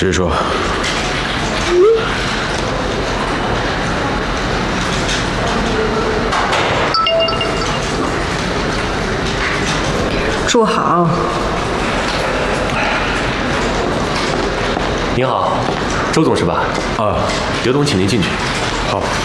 直说。 住好。 您好，周总是吧？ 啊， 刘总，请您进去。 好。